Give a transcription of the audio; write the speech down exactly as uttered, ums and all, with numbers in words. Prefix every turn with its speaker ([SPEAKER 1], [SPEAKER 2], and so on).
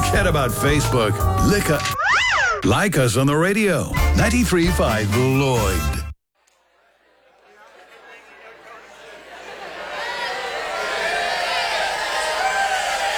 [SPEAKER 1] Forget about Facebook. Lick a- like us on the radio. ninety-three point five Lloyd.